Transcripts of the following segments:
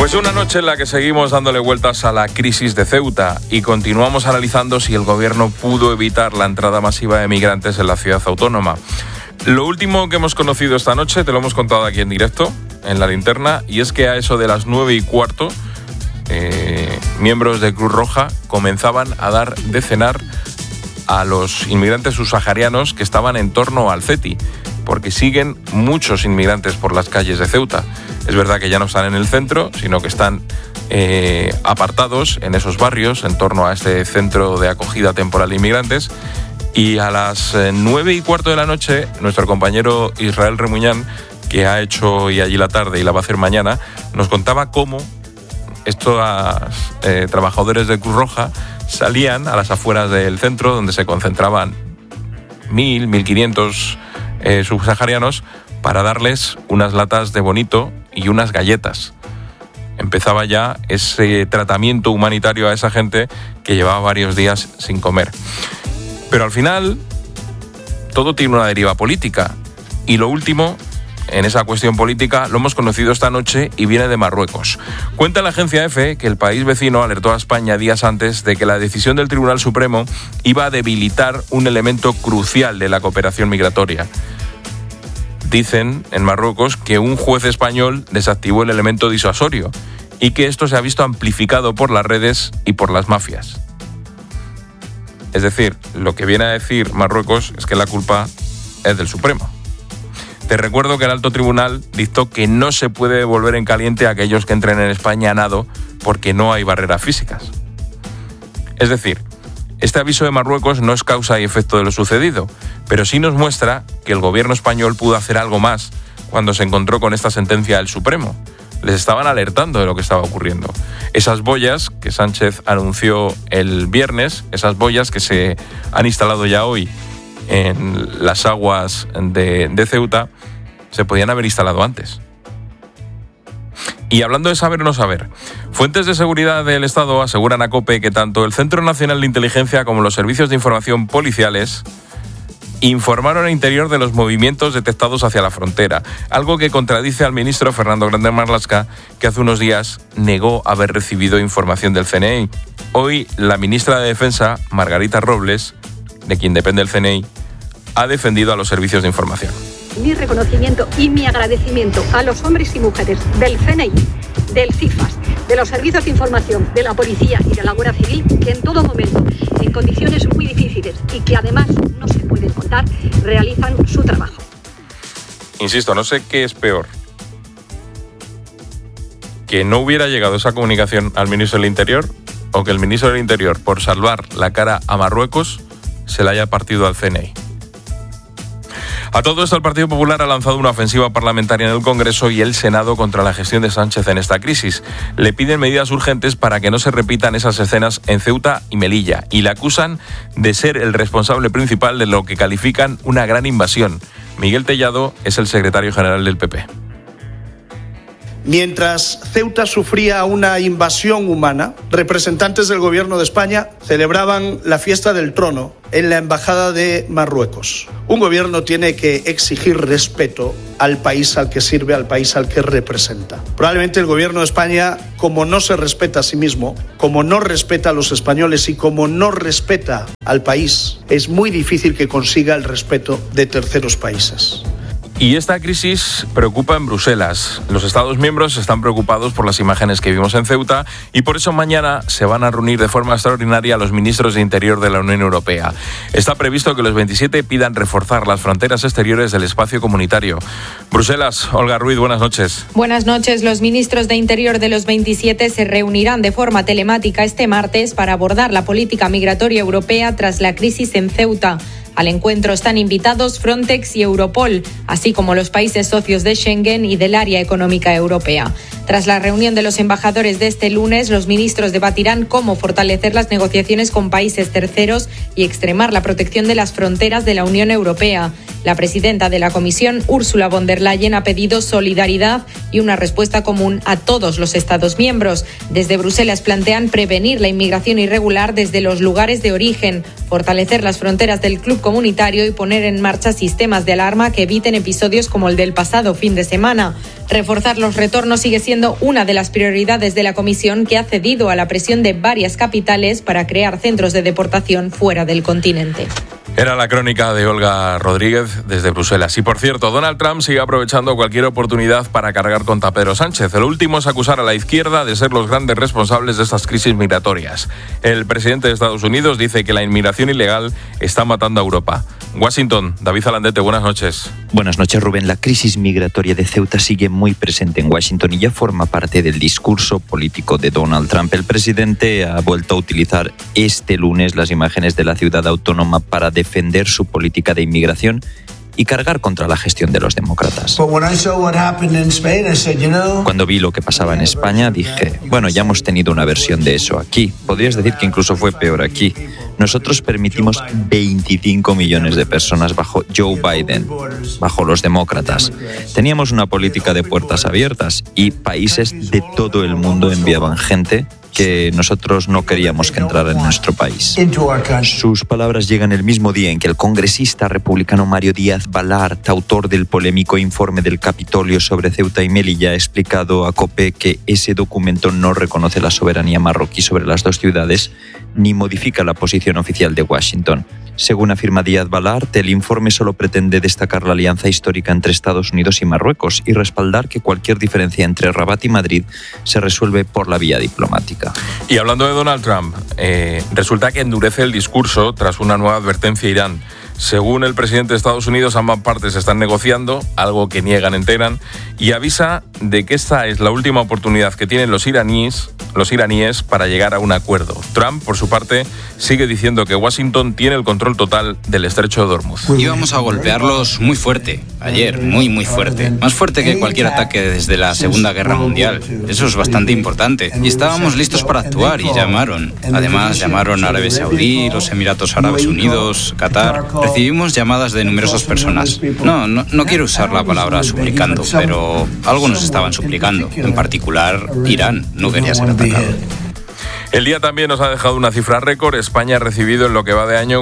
Pues una noche en la que seguimos dándole vueltas a la crisis de Ceuta y continuamos analizando si el gobierno pudo evitar la entrada masiva de migrantes en la ciudad autónoma. Lo último que hemos conocido esta noche, te lo hemos contado aquí en directo, en La Linterna, y es que a eso de las 9:15, miembros de Cruz Roja comenzaban a dar de cenar a los inmigrantes subsaharianos que estaban en torno al CETI, porque siguen muchos inmigrantes por las calles de Ceuta. Es verdad que ya no están en el centro, sino que están apartados en esos barrios, en torno a este centro de acogida temporal de inmigrantes. Y a las 9:15 de la noche, nuestro compañero Israel Remuñán, que ha hecho hoy allí la tarde y la va a hacer mañana, nos contaba cómo estos trabajadores de Cruz Roja salían a las afueras del centro, donde se concentraban 1.500 subsaharianos, para darles unas latas de bonito y unas galletas. Empezaba ya ese tratamiento humanitario a esa gente que llevaba varios días sin comer. Pero al final, todo tiene una deriva política. Y lo último, en esa cuestión política, lo hemos conocido esta noche y viene de Marruecos. Cuenta la agencia EFE que el país vecino alertó a España días antes de que la decisión del Tribunal Supremo iba a debilitar un elemento crucial de la cooperación migratoria. Dicen en Marruecos que un juez español desactivó el elemento disuasorio y que esto se ha visto amplificado por las redes y por las mafias. Es decir, lo que viene a decir Marruecos es que la culpa es del Supremo. Te recuerdo que el alto tribunal dictó que no se puede devolver en caliente a aquellos que entren en España a nado porque no hay barreras físicas. Es decir, este aviso de Marruecos no es causa y efecto de lo sucedido, pero sí nos muestra que el gobierno español pudo hacer algo más cuando se encontró con esta sentencia del Supremo. Les estaban alertando de lo que estaba ocurriendo. Esas boyas que Sánchez anunció el viernes, esas boyas que se han instalado ya hoy en las aguas de Ceuta, se podían haber instalado antes. Y hablando de saber o no saber, fuentes de seguridad del Estado aseguran a COPE que tanto el Centro Nacional de Inteligencia como los servicios de información policiales informaron al interior de los movimientos detectados hacia la frontera, algo que contradice al ministro Fernando Grande Marlaska, que hace unos días negó haber recibido información del CNI. Hoy, la ministra de Defensa, Margarita Robles, de quien depende el CNI, ha defendido a los servicios de información. Mi reconocimiento y mi agradecimiento a los hombres y mujeres del CNI, del CIFAS, de los servicios de información, de la policía y de la Guardia Civil, que en todo momento, en condiciones muy difíciles y que además no se pueden contar, realizan su trabajo. Insisto, no sé qué es peor: que no hubiera llegado esa comunicación al ministro del Interior, o que el ministro del Interior, por salvar la cara a Marruecos, se la haya partido al CNI. A todo esto, el Partido Popular ha lanzado una ofensiva parlamentaria en el Congreso y el Senado contra la gestión de Sánchez en esta crisis. Le piden medidas urgentes para que no se repitan esas escenas en Ceuta y Melilla y le acusan de ser el responsable principal de lo que califican una gran invasión. Miguel Tellado es el secretario general del PP. Mientras Ceuta sufría una invasión humana, representantes del Gobierno de España celebraban la fiesta del trono en la Embajada de Marruecos. Un gobierno tiene que exigir respeto al país al que sirve, al país al que representa. Probablemente el Gobierno de España, como no se respeta a sí mismo, como no respeta a los españoles y como no respeta al país, es muy difícil que consiga el respeto de terceros países. Y esta crisis preocupa en Bruselas. Los Estados miembros están preocupados por las imágenes que vimos en Ceuta y por eso mañana se van a reunir de forma extraordinaria los ministros de Interior de la Unión Europea. Está previsto que los 27 pidan reforzar las fronteras exteriores del espacio comunitario. Bruselas, Olga Ruiz, buenas noches. Buenas noches. Los ministros de Interior de los 27 se reunirán de forma telemática este martes para abordar la política migratoria europea tras la crisis en Ceuta. Al encuentro están invitados Frontex y Europol, así como los países socios de Schengen y del Área Económica Europea. Tras la reunión de los embajadores de este lunes, los ministros debatirán cómo fortalecer las negociaciones con países terceros y extremar la protección de las fronteras de la Unión Europea. La presidenta de la Comisión, Ursula von der Leyen, ha pedido solidaridad y una respuesta común a todos los Estados miembros. Desde Bruselas plantean prevenir la inmigración irregular desde los lugares de origen, fortalecer las fronteras del club comunitario y poner en marcha sistemas de alarma que eviten episodios como el del pasado fin de semana. Reforzar los retornos sigue siendo siendo una de las prioridades de la Comisión, que ha cedido a la presión de varias capitales para crear centros de deportación fuera del continente. Era la crónica de Olga Rodríguez desde Bruselas. Y por cierto, Donald Trump sigue aprovechando cualquier oportunidad para cargar contra Pedro Sánchez. El último es acusar a la izquierda de ser los grandes responsables de estas crisis migratorias. El presidente de Estados Unidos dice que la inmigración ilegal está matando a Europa. Washington, David Alandete, buenas noches. Buenas noches, Rubén. La crisis migratoria de Ceuta sigue muy presente en Washington y ya forma parte del discurso político de Donald Trump. El presidente ha vuelto a utilizar este lunes las imágenes de la ciudad autónoma para defender su política de inmigración y cargar contra la gestión de los demócratas. Cuando vi lo que pasaba en España, dije, bueno, ya hemos tenido una versión de eso aquí. Podrías decir que incluso fue peor aquí. Nosotros permitimos 25 millones de personas bajo Joe Biden, bajo los demócratas. Teníamos una política de puertas abiertas y países de todo el mundo enviaban gente que nosotros no queríamos que entrara en nuestro país. Sus palabras llegan el mismo día en que el congresista republicano Mario Díaz-Balart, autor del polémico informe del Capitolio sobre Ceuta y Melilla, ha explicado a COPE que ese documento no reconoce la soberanía marroquí sobre las dos ciudades ni modifica la posición oficial de Washington. Según afirma Díaz-Balart, el informe solo pretende destacar la alianza histórica entre Estados Unidos y Marruecos y respaldar que cualquier diferencia entre Rabat y Madrid se resuelve por la vía diplomática. Y hablando de Donald Trump, resulta que endurece el discurso tras una nueva advertencia a Irán. Según el presidente de Estados Unidos, ambas partes están negociando, algo que niegan en Teherán, y avisa de que esta es la última oportunidad que tienen los iraníes para llegar a un acuerdo. Trump, por su parte, sigue diciendo que Washington tiene el control total del estrecho de Hormuz. Íbamos a golpearlos muy fuerte, ayer, muy fuerte. Más fuerte que cualquier ataque desde la Segunda Guerra Mundial. Eso es bastante importante. Y estábamos listos para actuar y llamaron. Además, llamaron a Arabia Saudí, los Emiratos Árabes Unidos, Qatar. Recibimos llamadas de numerosas personas. No quiero usar la palabra suplicando, pero algo nos estaban suplicando. En particular, Irán no quería ser atacado. El día también nos ha dejado una cifra récord. España ha recibido en lo que va de año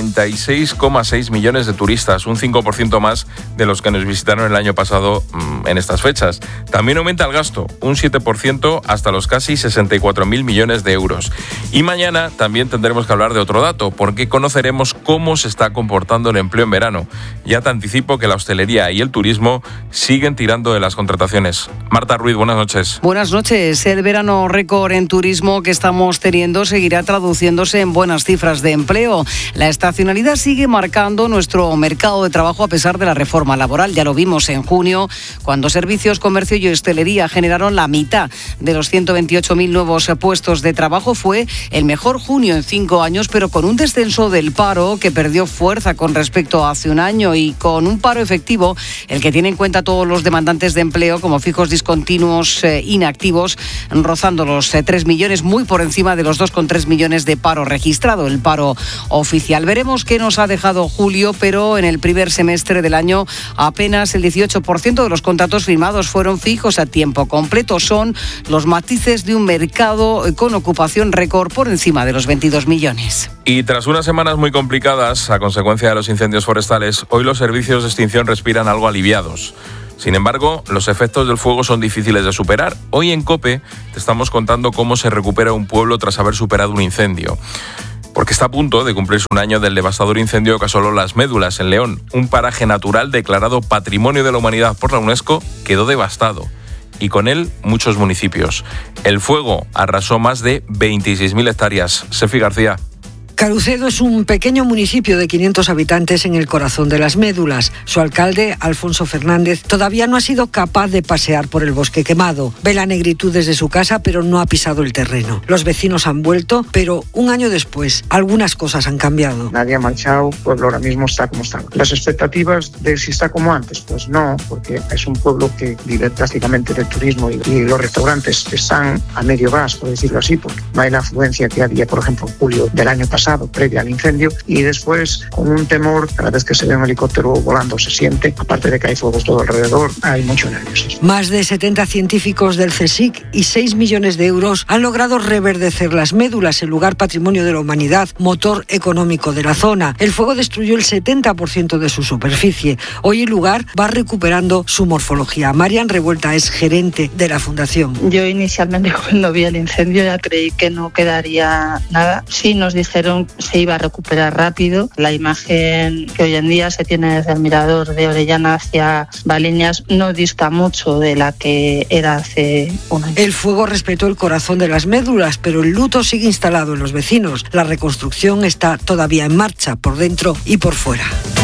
46,6 millones de turistas, un 5% más de los que nos visitaron el año pasado en estas fechas. También aumenta el gasto, un 7% hasta los casi 64.000 millones de euros. Y mañana también tendremos que hablar de otro dato, porque conoceremos cómo se está comportando el empleo en verano. Ya te anticipo que la hostelería y el turismo siguen tirando de las contrataciones. Marta Ruiz, buenas noches. Buenas noches. El verano récord en turismo que estamos teniendo seguirá traduciéndose en buenas cifras de empleo. La estacionalidad sigue marcando nuestro mercado de trabajo a pesar de la reforma laboral. Ya lo vimos en junio, cuando servicios, comercio y hostelería generaron la mitad de los 128.000 nuevos puestos de trabajo. Fue el mejor junio en 5 años, pero con un descenso del paro que perdió fuerza con respecto a hace un año y con un paro efectivo, el que tiene en cuenta todos los demandantes de empleo como fijos, discontinuos, inactivos, rozando los 3 millones, muy por encima de los 2,3 millones de paro registrado, el paro oficial. Veremos qué nos ha dejado julio, pero en el primer semestre del año apenas el 18% de los contratos firmados fueron fijos a tiempo completo. Son los matices de un mercado con ocupación récord por encima de los 22 millones. Y tras unas semanas muy complicadas a consecuencia de los incendios forestales, hoy los servicios de extinción respiran algo aliviados. Sin embargo, los efectos del fuego son difíciles de superar. Hoy en COPE te estamos contando cómo se recupera un pueblo tras haber superado un incendio. Porque está a punto de cumplirse un año del devastador incendio que asoló Las Médulas en León. Un paraje natural declarado Patrimonio de la Humanidad por la UNESCO quedó devastado. Y con él muchos municipios. El fuego arrasó más de 26.000 hectáreas. Sefi García. Carucedo es un pequeño municipio de 500 habitantes en el corazón de Las Médulas. Su alcalde, Alfonso Fernández, todavía no ha sido capaz de pasear por el bosque quemado. Ve la negritud desde su casa, pero no ha pisado el terreno. Los vecinos han vuelto, pero un año después, algunas cosas han cambiado. Nadie ha marchado, el pueblo ahora mismo está como está. Las expectativas de si está como antes, pues no, porque es un pueblo que vive prácticamente del turismo y los restaurantes están a medio gas, por decirlo así, porque no hay la afluencia que había, por ejemplo, en julio del año pasado. pasado, previa al incendio, y después con un temor, cada vez que se ve un helicóptero volando se siente, aparte de que hay fuegos todo alrededor, hay mucho nerviosismo. Más de 70 científicos del CSIC y 6 millones de euros han logrado reverdecer las médulas, el lugar patrimonio de la humanidad, motor económico de la zona. El fuego destruyó el 70% de su superficie. Hoy el lugar va recuperando su morfología. Marian Revuelta es gerente de la fundación. Yo inicialmente cuando vi el incendio ya creí que no quedaría nada. Sí nos dijeron que se iba a recuperar rápido. La imagen que hoy en día se tiene desde el mirador de Orellana hacia Valiñas no dista mucho de la que era hace un año. El fuego respetó el corazón de las médulas, pero el luto sigue instalado en los vecinos. La reconstrucción está todavía en marcha, por dentro y por fuera.